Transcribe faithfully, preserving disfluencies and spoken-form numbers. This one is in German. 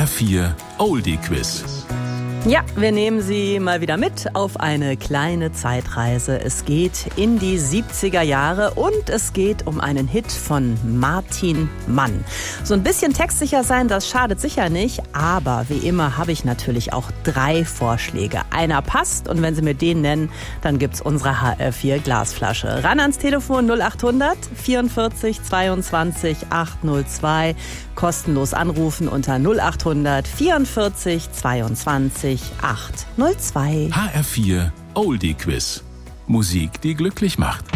R vier Oldie Quiz. Ja, wir nehmen Sie mal wieder mit auf eine kleine Zeitreise. Es geht in die siebziger Jahre und es geht um einen Hit von Martin Mann. So ein bisschen textsicher sein, das schadet sicher nicht, aber wie immer habe ich natürlich auch drei Vorschläge. Einer passt und wenn Sie mir den nennen, dann gibt's unsere H R vier Glasflasche. Ran ans Telefon null acht hundert vierundvierzig zweiundzwanzig achthundertzwei. Kostenlos anrufen unter null acht hundert vierundvierzig zweiundzwanzig achthundertzwei. H R vier Oldie Quiz. Musik, die glücklich macht.